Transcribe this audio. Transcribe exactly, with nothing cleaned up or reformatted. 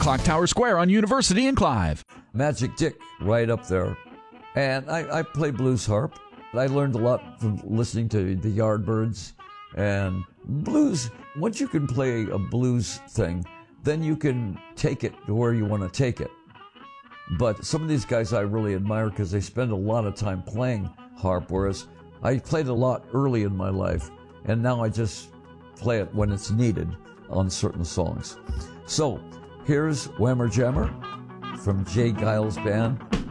Clock Tower Square on University and Clive. Magic Dick, right up there. And I, I play blues harp. I learned a lot from listening to the Yardbirds. And blues, once you can play a blues thing, then you can take it to where you want to take it. But some of these guys I really admire because they spend a lot of time playing harp, whereas I played a lot early in my life, and now I just play it when it's needed on certain songs. So here's Whammer Jammer from Jay Giles Band.